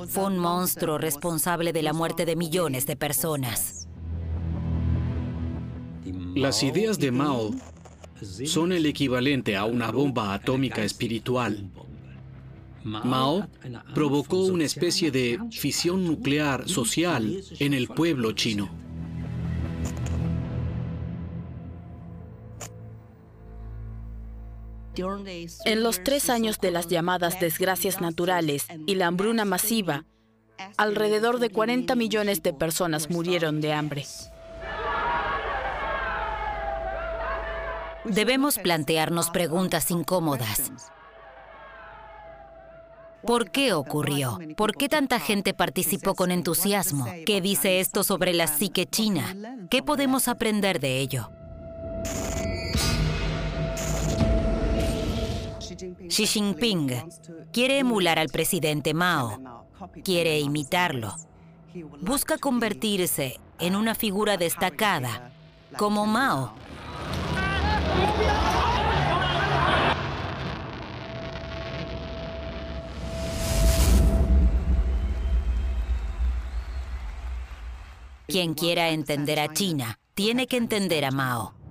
Fue un monstruo responsable de la muerte de millones de personas. Las ideas de Mao son el equivalente a una bomba atómica espiritual. Mao provocó una especie de fisión nuclear social en el pueblo chino. En los 3 años de las llamadas desgracias naturales y la hambruna masiva, alrededor de 40 millones de personas murieron de hambre. Debemos plantearnos preguntas incómodas. ¿Por qué ocurrió? ¿Por qué tanta gente participó con entusiasmo? ¿Qué dice esto sobre la psique china? ¿Qué podemos aprender de ello? Xi Jinping quiere emular al presidente Mao, quiere imitarlo. Busca convertirse en una figura destacada, como Mao. Quien quiera entender a China, tiene que entender a Mao.